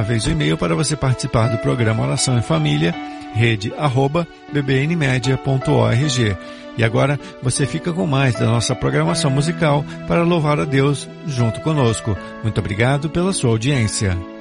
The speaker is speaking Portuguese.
vez o e-mail para você participar do programa Oração em Família, rede@bbnmedia.org. E agora você fica com mais da nossa programação musical para louvar a Deus junto conosco. Muito obrigado pela sua audiência.